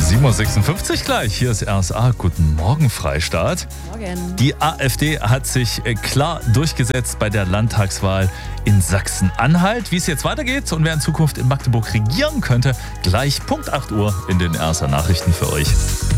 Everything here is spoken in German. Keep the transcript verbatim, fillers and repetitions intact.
sieben Uhr sechsundfünfzig gleich. Hier ist R S A. Guten Morgen, Freistaat. Morgen. Die AfD hat sich klar durchgesetzt bei der Landtagswahl in Sachsen-Anhalt. Wie es jetzt weitergeht und wer in Zukunft in Magdeburg regieren könnte, gleich Punkt acht Uhr in den R S A Nachrichten für euch.